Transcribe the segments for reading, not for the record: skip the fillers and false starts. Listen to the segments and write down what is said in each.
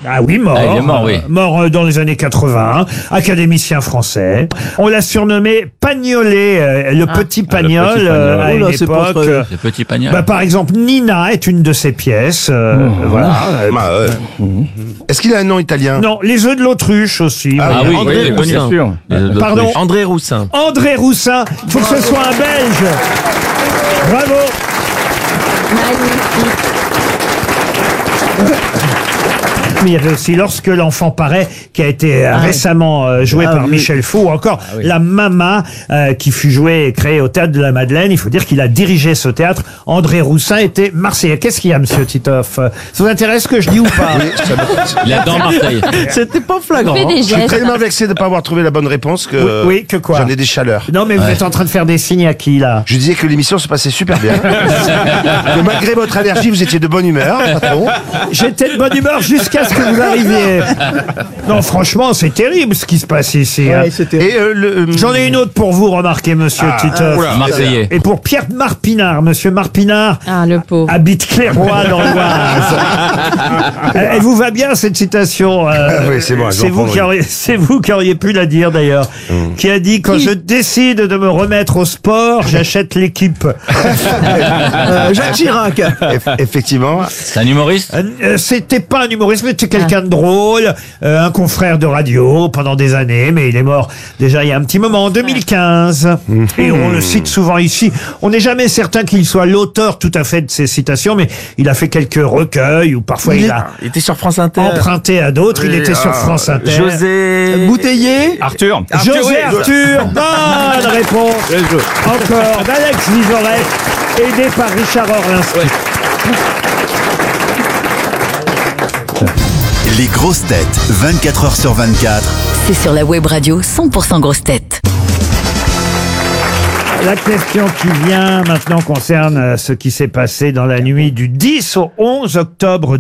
Ah oui, mort. Ah, il est mort, oui. Mort dans les années 80, académicien français. On l'a surnommé Pagnolé, le petit Pagnol, à une époque. Le petit Pagnol. Bah, par exemple, Nina est une de ses pièces. Voilà. Est-ce qu'il a un nom italien? Non, les œufs de l'autruche aussi. Ah oui, André oui, Roussin. bien sûr. Pardon? André Roussin. André Roussin. Il faut que ce soit un Belge. Bravo. Mais il y avait aussi Lorsque l'enfant paraît, qui a été récemment joué par Michel Faux, ou encore La Mama, qui fut jouée et créée au Théâtre de la Madeleine. Il faut dire qu'il a dirigé ce théâtre. André Roussin était marseillais. Qu'est-ce qu'il y a, monsieur Titoff? Ça vous intéresse ce que je dis ou pas? Il adore Marseille. C'était pas flagrant. Je suis tellement vexé de ne pas avoir trouvé la bonne réponse que, Oui, que quoi? j'en ai des chaleurs. Non, mais vous êtes en train de faire des signes à qui, là? Je disais que l'émission se passait super bien. Que malgré votre allergie, vous étiez de bonne humeur, patron. J'étais de bonne humeur jusqu'à ce que vous arriviez. Non, franchement, c'est terrible ce qui se passe ici. hein. Et J'en ai une autre pour vous, remarquez, monsieur Titoff. Marseillais. Et pour Pierre Marpinard, monsieur Marpinard Ah, le pauvre. habite Clairoy dans l'Oise. Elle vous va bien cette citation? oui, c'est bon, je vais en prendre une. C'est vous qui auriez pu la dire d'ailleurs. Qui a dit: quand je décide de me remettre au sport, j'achète l'équipe. Jacques Chirac. Effectivement. C'est un humoriste? C'était pas un humoriste, mais c'était quelqu'un de drôle, un confrère de radio pendant des années, mais il est mort déjà il y a un petit moment, en 2015. Et on le cite souvent ici. On n'est jamais certain qu'il soit l'auteur tout à fait de ces citations, mais il a fait quelques recueils ou parfois il a Il était sur France Inter. emprunté à d'autres. Il Oui, était sur France Inter. José Bouteiller. Arthur. José Arthur, bonne réponse encore d'Alex Vizorek, aidé par Richard Orlinski. Les grosses têtes, 24 heures sur 24. C'est sur la web radio 100% grosses têtes. La question qui vient maintenant concerne ce qui s'est passé dans la nuit du 10 au 11 octobre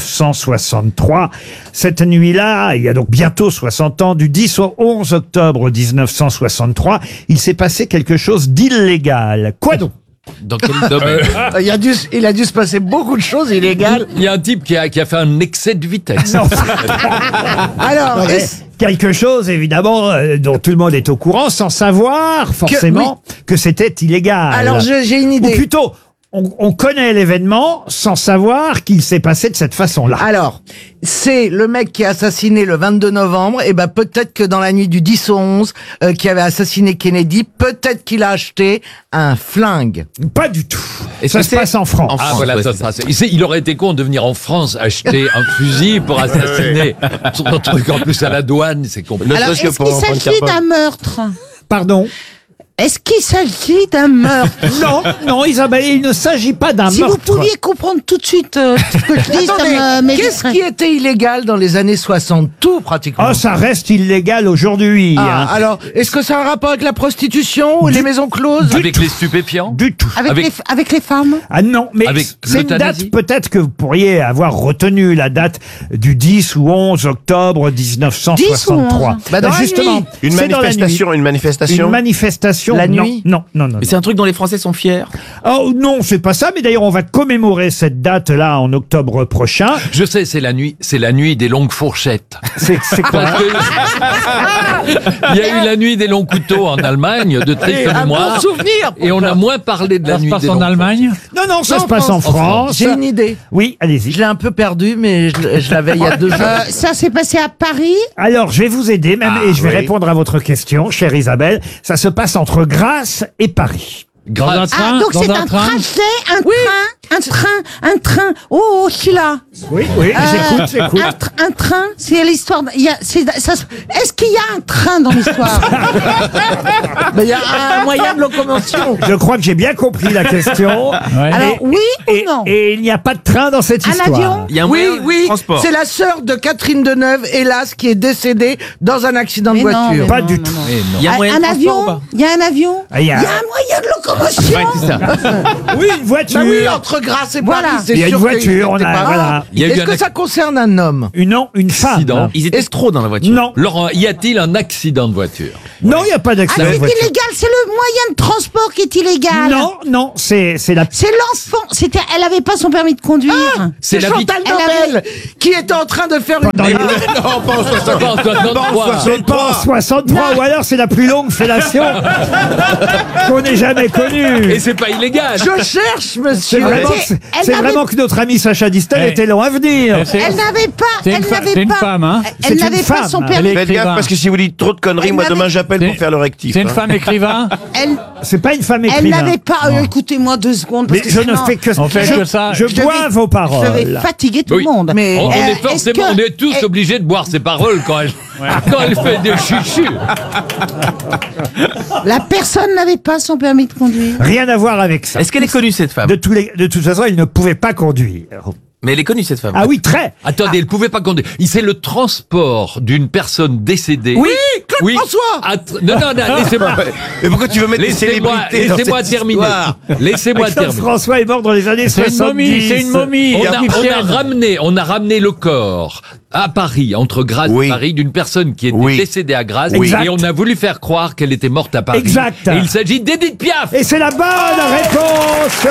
1963. Cette nuit-là, il y a donc bientôt 60 ans, du 10 au 11 octobre 1963, il s'est passé quelque chose d'illégal. Quoi donc? Dans quel domaine? Il a dû se passer beaucoup de choses illégales. Il y a un type qui a fait un excès de vitesse. Non. Alors, Non, mais quelque chose, évidemment, dont tout le monde est au courant, sans savoir forcément que c'était illégal. alors j'ai une Ou idée. plutôt, on connaît l'événement sans savoir qu'il s'est passé de cette façon-là. Alors, c'est le mec qui a assassiné le 22 novembre, et ben peut-être que dans la nuit du 10 au 11, qui avait assassiné Kennedy, peut-être qu'il a acheté un flingue. Pas du tout. Et Est-ce ça que se c'est- passe en France. Ah voilà, ça. Il aurait été con de venir en France acheter un fusil pour assassiner son truc en plus à la douane, c'est compliqué. Alors, est-ce qu'il s'agit d'un meurtre? Pardon? Est-ce qu'il s'agit d'un meurtre? Non, non, Isabelle, il ne s'agit pas d'un Si meurtre. vous pouviez comprendre tout de suite ce que je dis, ça Attendez, me qu'est-ce m'éviterait. qui était illégal dans les années 60? Tout, pratiquement. Oh, ça reste illégal aujourd'hui. Ah, hein. alors, est-ce que ça a un rapport avec la prostitution ou les maisons closes? Avec les stupéfiants? Du tout. Avec les femmes? Ah non, mais Avec c'est une date, l'euthanasie peut-être que vous pourriez avoir retenu la date du 10 ou 11 octobre 1963. Bah, dans la justement, nuit. Une c'est dans la nuit. manifestation, une manifestation. Une manifestation. La non, nuit non, non, non. C'est un truc dont les Français sont fiers. Oh non, c'est pas ça. Mais d'ailleurs, on va commémorer cette date-là en octobre prochain. Je sais, c'est la nuit des longues fourchettes. C'est quoi? Parce que il y a eu la nuit des longs couteaux en Allemagne, de triste Un mémoire. bon souvenir. Et on a moins parlé de la nuit des longs Non, non, ça se passe en France. J'ai une idée. Oui, allez-y. Je l'ai un peu perdu, mais je l'avais il y a 2 jours. Ça s'est passé à Paris? Alors, je vais vous aider même et je vais répondre à votre question, chère Isabelle. Ça se passe entre Grasse et Paris. Grâce. Ah, donc c'est un trajet, un train. Oh, je suis là. Oui, oui, j'écoute. Un train, c'est l'histoire. Est-ce qu'il y a un train dans l'histoire? Mais il y a un moyen de locomotion. Je crois que j'ai bien compris la question. Alors, oui ou non? Et il n'y a pas de train dans cette Un histoire. avion? Il y a oui, c'est la sœur de Catherine Deneuve, hélas, qui est décédée dans un accident de Mais non, voiture. mais Pas non, du non, tout. non. Eh non. Il y a moyen Un de transport ou avion? pas? Il y a un avion? Ah, il y a- un moyen moyen de locomotion. Ouais, c'est ça. Oui, une voiture. Bah oui, entre Grasse et Voilà. Paris, c'est Il y a une sûr voiture, on que a, voilà. Il y a eu Est-ce un que ça concerne un homme? Une femme. accident. Ils étaient trop dans la voiture. Non, Laurent, y a-t-il un accident de voiture? non, il n'y a pas Ah, d'accident. c'est de voiture. illégal, c'est le moyen de transport qui est illégal. Non, c'est la. C'est l'enfant. Elle avait pas son permis de conduire. C'est la Chantal Elle Nobel qui était en train de faire une... Dans les- Non, pas en 63. C'est pas en 63, ou alors c'est la plus longue fellation qu'on ait jamais connue. Et c'est pas illégal. Je cherche, C'est monsieur. vraiment, Elle c'est n'avait- vraiment que notre ami Sacha Distel Ouais. était long à venir. Elle n'avait pas. C'est une Elle fa- n'avait c'est une pas. femme, hein. C'est Elle une n'avait pas femme. son Elle permis. est Faites gaffe écrivain. parce que si vous dites trop de conneries, Elle moi demain n'avait- j'appelle pour faire le rectif. C'est une hein. femme écrivain. Elle, C'est pas une femme elle écrivain. n'avait pas. Écoutez-moi 2 secondes. Parce Mais que je ne sinon, fais que On fait je, que ça. je je bois vais- vos Je vais paroles. fatiguer tout Oui. le monde. Mais- On est est-ce forcément, que- on est tous obligés de boire ses paroles quand elle fait des chuchus. La personne n'avait pas son permis de conduire. Rien à voir avec ça. Est-ce qu'elle est connue, cette femme? De toute façon, il ne pouvait pas conduire. Mais elle est connue, cette femme. Ah oui, très. Attendez, elle pouvait pas conduire. C'est le transport d'une personne décédée. Oui, Claude François. Non, laissez-moi. Mais pourquoi tu veux mettre des Laissez-moi célébrités dans laissez-moi cette terminer. histoire Laissez-moi Claude terminer. François est mort dans les années C'est 70. une momie. On a ramené le corps à Paris, entre Grasse Oui. et Paris, d'une personne qui était Oui. décédée à Grasse. Oui. Et on a voulu faire croire qu'elle était morte à Paris. Exact. Et il s'agit d'Edith Piaf. Et c'est la bonne réponse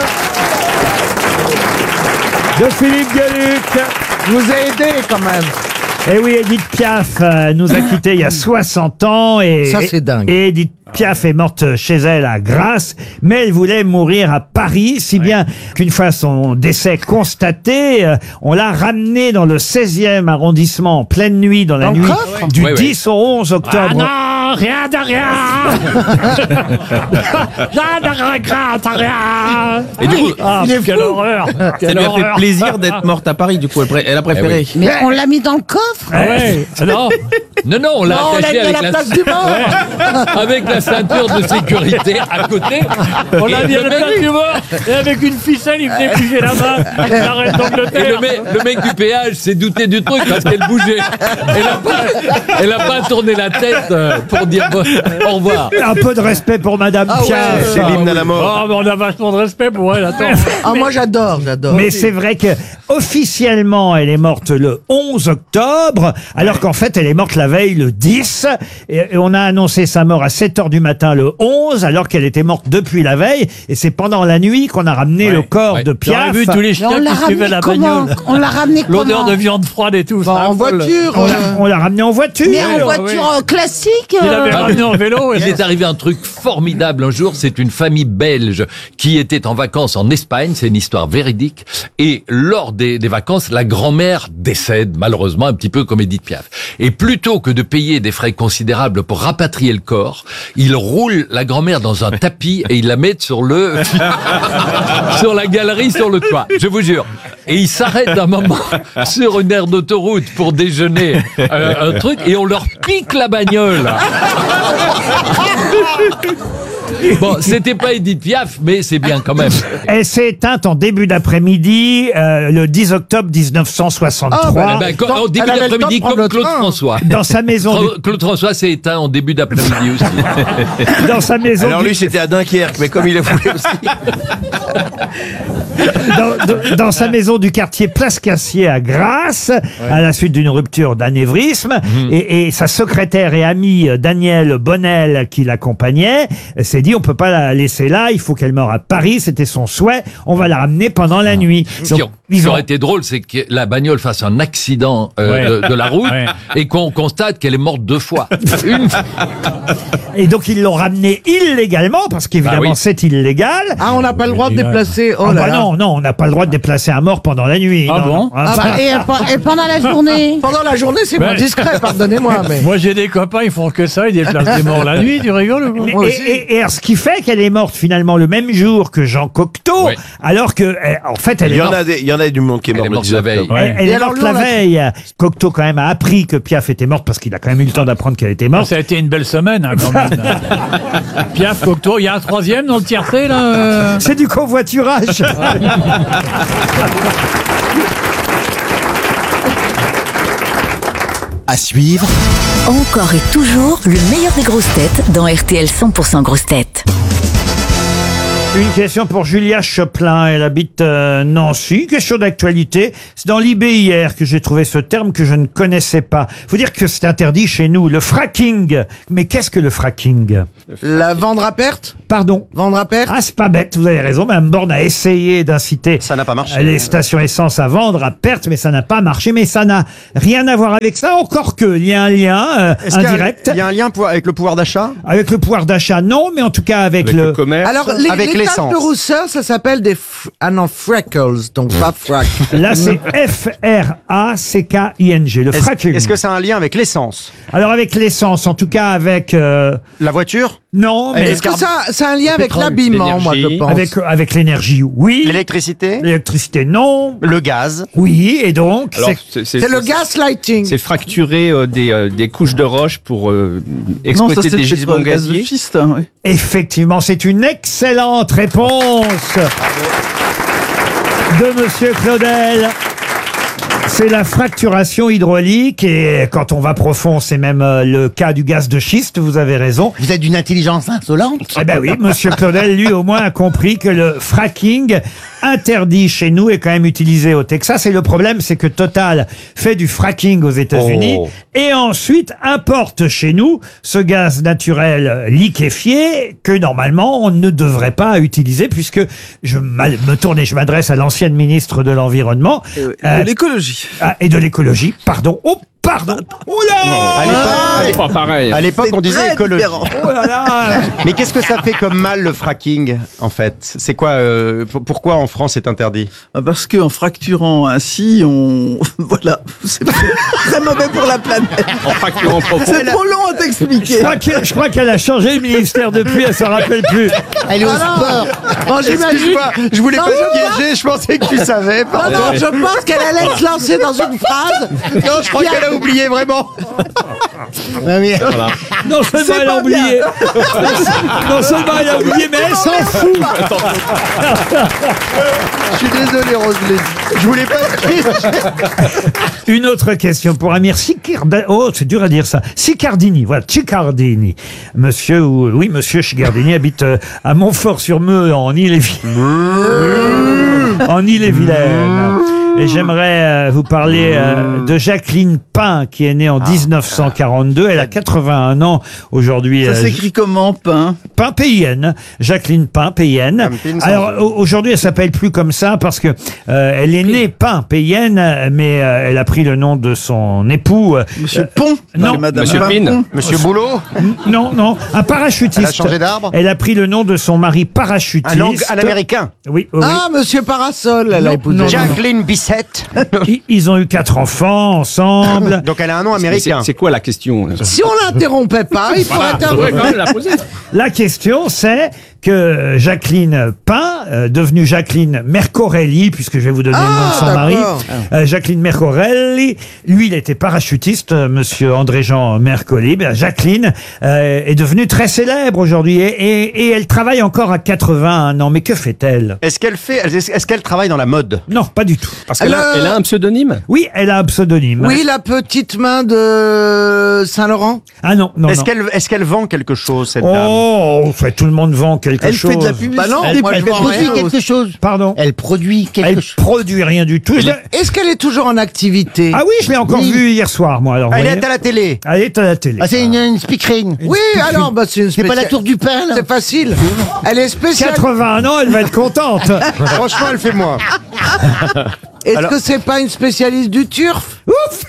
de Philippe Gueluc. Je vous ai aidé quand même. Et oui, Edith Piaf nous a quittés il y a 60 ans. Et, Ça, c'est dingue. Et Edith Piaf est morte chez elle à Grasse, mais elle voulait mourir à Paris, si bien qu'une fois son décès constaté, on l'a ramenée dans le 16e arrondissement en pleine nuit, dans la Dans le nuit coffre du Ouais, ouais. 10 au 11 octobre. Non, rien de rien. Rien de regrette, rien. Et du coup, Ah, quelle horreur. Ça Quelle lui a fait horreur. plaisir d'être morte à Paris, du coup. Elle a préféré. Mais on l'a mis dans le coffre. Ah ouais. Non. non, on l'a Non, on l'a attaché mis à avec la place du mort. avec la ceinture de sécurité à côté. On l'a mis à le la mec- place du mort. Et avec une ficelle, il faisait bouger la main. La reine Et d'Angleterre. le mec du péage s'est douté du truc parce qu'elle bougeait. Elle a pas tourné la tête pour dire au revoir. Un peu de respect pour Madame Piaf. C'est l'hymne à la mort. Oh, mais on a vachement de respect pour elle, attends. Ah, moi j'adore. Mais c'est vrai que officiellement, elle est morte le 11 octobre, alors qu'en fait, elle est morte la veille le 10. Et on a annoncé sa mort à 7 heures du matin le 11, alors qu'elle était morte depuis la veille. Et c'est pendant la nuit qu'on a ramené le corps de J'aurais Piaf. vu tous les Mais on chiens l'a qui suivaient ramené la comment bagnole. On l'a ramené comment L'odeur de viande froide et tout. ça En affole. voiture. On l'a ramené en voiture. Mais en voiture Il classique. avait ramené en vélo. Il est arrivé un truc formidable un jour, c'est une famille belge qui était en vacances en Espagne, c'est une histoire véridique, et lors des vacances, la grand-mère décède, malheureusement, un petit peu comme Edith Piaf. Et plutôt que de payer des frais considérables pour rapatrier le corps, il roule la grand-mère dans un tapis et il la met sur sur la galerie, sur le toit, je vous jure. Et il s'arrête un moment sur une aire d'autoroute pour déjeuner un truc, et on leur pique la bagnole. Bon, c'était pas Edith Piaf, mais c'est bien quand même. Elle s'est éteinte en début d'après-midi, le 10 octobre 1963. Au début elle avait le temps de d'après-midi, prendre comme le Claude train. François. Dans sa maison, Claude François s'est éteint en début d'après-midi aussi. dans sa maison, Alors lui c'était à Dunkerque, mais comme il a voulu aussi. dans sa maison du quartier Place Cassier à Grasse, à la suite d'une rupture d'anévrisme, et sa secrétaire et amie Danielle Bonnel, qui l'accompagnait, s'est dit on peut pas la laisser là, il faut qu'elle meure à Paris, c'était son souhait, on va la ramener pendant la nuit. Ce qui aurait été drôle, c'est que la bagnole fasse un accident de la route et qu'on constate qu'elle est morte 2 fois. Une fois. Et donc ils l'ont ramenée illégalement, parce qu'évidemment Bah oui. c'est illégal. Ah, on n'a pas le droit de déplacer. Oh Ah là bah là. non, on n'a pas le droit de déplacer un mort pendant la nuit. Ah non, bon non. Ah bah, et pendant la journée. Pendant la journée, c'est moins Ouais. discret, pardonnez-moi. Mais... Moi, j'ai des copains, ils font que ça, ils déplacent des morts la nuit, tu rigoles ou quoi? Mais- Moi aussi. et alors, ce qui fait qu'elle est morte finalement le même jour que Jean Cocteau, Ouais. alors que, en fait, elle Il est y en morte. a il y en a du monde qui est Elle mort est le morte 10 la veille. octobre. Ouais. Elle Et est alors, morte nous, la on a- veille. Cocteau quand même a appris que Piaf était morte parce qu'il a quand même eu le temps d'apprendre qu'elle était morte. Ça a été une belle semaine, hein, quand même. Piaf, Cocteau, il y a un troisième dans le tiercé, là C'est du covoiturage. À suivre, Encore et toujours le meilleur des grosses têtes dans RTL 100% grosses têtes. Une question pour Julia Choplin, elle habite Nancy. Question d'actualité. C'est dans l'IB hier que j'ai trouvé ce terme que je ne connaissais pas. Faut dire que c'est interdit chez nous, le fracking. Mais qu'est-ce que le fracking? La vendre à perte? Pardon? Vendre à perte? Ah, c'est pas bête, vous avez raison. Mme Borne a essayé d'inciter Ça n'a pas marché. les stations essence à vendre à perte, mais ça n'a pas marché. Mais ça n'a rien à voir avec ça, encore que il y a un lien indirect. Il y a un lien avec le pouvoir d'achat? Avec le pouvoir d'achat, non, mais en tout cas avec le commerce? Alors, Avec les taches l'essence. de rousseur, ça s'appelle des freckles, donc pas frac. Là, c'est F-R-A-C-K-I-N-G, le fracking. Est-ce que ça a un lien avec l'essence? Alors avec l'essence, en tout cas avec... La voiture? non, mais Est-ce que ça a un lien avec l'habillement, moi, je pense? avec l'énergie, oui. L'électricité? L'électricité, non. Le gaz? Oui, et donc... Alors, c'est- C'est le gaslighting. C'est fracturer des couches de roche pour exploiter des gisements gaziers. effectivement, c'est une excellente réponse de Monsieur Claudel. C'est la fracturation hydraulique et quand on va profond, c'est même le cas du gaz de schiste, vous avez raison. Vous êtes d'une intelligence insolente. Eh ben oui, Monsieur Claudel, lui, au moins, a compris que le fracking, interdit chez nous, est quand même utilisé au Texas. Et le problème, c'est que Total fait du fracking aux États-Unis et ensuite importe chez nous ce gaz naturel liquéfié que normalement on ne devrait pas utiliser, puisque je me tourne et je m'adresse à l'ancienne ministre de l'Environnement. De l'écologie. Et de l'écologie, pardon. Oh, pardon. Oh là C'est pas pareil. À l'époque, on disait écologie. Oh là là. Mais qu'est-ce que ça fait comme mal, le fracking, en fait? C'est quoi, pourquoi en France c'est interdit? Parce qu'en fracturant ainsi, on... Voilà, c'est très mauvais pour la planète. En fracturant profond. C'est trop long à t'expliquer. Je crois qu'elle a changé le ministère depuis, elle se rappelle plus. Elle est au sport. Oh, j'imagine. Excuse-moi, je voulais pas te piéger, je pensais que tu savais. Non, Pardon. non, je pense qu'elle allait se lancer dans une phrase. Non, je crois qu'elle a oublié, vraiment. Non seulement elle a oublié, non seulement elle a oublié, mais elle s'en fout. Je suis désolé, Roselyne. Je voulais pas te piéger. Une autre question pour Amir Sicardini. Oh, c'est dur à dire ça. Sicardini, voilà, Ciccardini. Monsieur Sicardini habite à Montfort-sur-Meux, en en Ille-et-Vilaine. Et j'aimerais vous parler de Jacqueline Pain, qui est née en 1942. Elle a 81 ans aujourd'hui. Ça s'écrit comment, pain? Pain, P-I-N. Jacqueline Pain, P-I-N. Alors aujourd'hui, elle s'appelle plus comme ça parce que elle est née Pain, P-I-N, mais elle a pris le nom de son époux. Monsieur Pont? Non, Madame Monsieur Pin. Monsieur Boulot? non, un parachutiste. Elle a changé d'arbre? Elle a pris le nom de son mari parachutiste. À l'américain? Oui, oui. Ah, Monsieur Parasol, elle a épousé. Jacqueline Bissette. Ils ont eu 4 enfants ensemble. Donc elle a un nom américain. C'est quoi la question là? Si on l'interrompait pas, il pourrait Vous pouvez quand même la poser. La question, c'est que Jacqueline Pain, devenue Jacqueline Mercorelli, puisque je vais vous donner le nom de son mari, Jacqueline Mercorelli, lui, il était parachutiste, monsieur André-Jean Mercolli. Ben, Jacqueline est devenue très célèbre aujourd'hui et elle travaille encore à 81 ans. Mais que fait-elle? Est-ce qu'elle travaille dans la mode? Non, pas du tout. Parce qu'elle elle a un pseudonyme. Oui, elle a un pseudonyme. Oui, la petite main de Saint-Laurent. Ah non, non, non. Est-ce qu'elle vend quelque chose, cette dame? Oh, fait, tout le monde vend quelque Elle chose. fait de la publicité. Bah non, Elle moi, je vois produit rien. quelque chose. Pardon? Elle produit quelque Elle chose. produit rien du tout. Est-ce qu'elle est toujours en activité? Ah oui, je l'ai encore Oui. vue hier soir, moi. Alors, Elle vous voyez. est à la télé. Elle est à la télé. Ah, c'est une speakerine. Oui, alors, bah, c'est une C'est pas la tour du pain, là. C'est facile. Elle est spéciale. 81 ans, elle va être contente. Franchement, elle fait moi. Est-ce que c'est pas une spécialiste du turf? Ouf!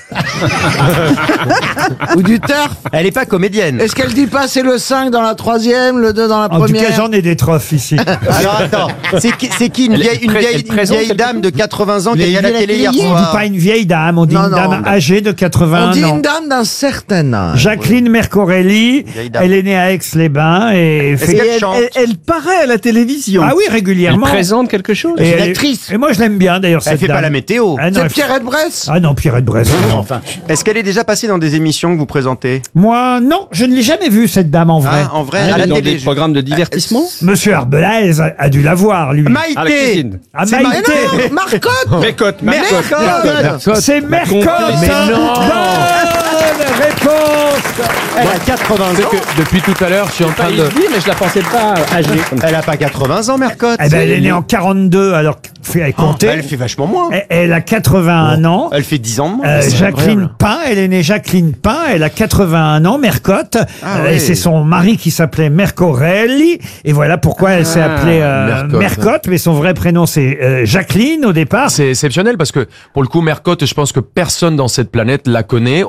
Ou du turf? Elle est pas comédienne. Est-ce qu'elle dit pas c'est le 5 dans la 3e, le 2 dans la En tout première? cas, j'en ai des trophes ici. Alors attends, c'est qui une vieille dame de 80 ans qui est à la télé hier On dit soir? pas une vieille dame, on dit Non, une non. dame âgée de 81 On dit ans. une dame d'un certain âge. Jacqueline Mercorelli, Vieille dame. elle est née à Aix-les-Bains et Est-ce fait... qu'elle chante? Elle paraît à la télévision. Ah oui, Elle régulièrement. présente quelque chose. Et C'est une elle est- actrice. Et moi, je l'aime bien, d'ailleurs, Elle cette fait dame. pas la météo. Ah non, C'est elle- Pierrette Bresse? Ah non, Pierrette Bresse. non. Est-ce qu'elle est déjà passée dans des émissions que vous présentez? Moi, non, je ne l'ai jamais vue, cette dame, en vrai. Ah, en vrai, Elle à est la dans télé. des programmes de divertissement. Monsieur Arbelaise a dû la voir, lui. À la Maïté! cuisine. Ah, C'est Maïté. Mais non, Marcotte! Mercotte. Mercotte! C'est Mercotte. Mais non. Bonne réponse. Elle a 80 ans. Depuis tout à l'heure, je suis en train de... mais je la pensais pas âgée. Elle a pas 80 ans, Mercotte. Eh ben, elle est née en 42, alors elle comptait. Elle fait vachement moins. Elle a 81 ans. Elle fait 10 ans de moins. Jacqueline Pain, elle est née Jacqueline Pain, elle a 81 ans, Mercotte, et c'est son mari qui s'appelait Mercorelli, et voilà pourquoi elle s'est appelée Mercotte, mais son vrai prénom c'est Jacqueline au départ. C'est exceptionnel parce que, pour le coup, Mercotte, je pense que personne dans cette planète la connaît.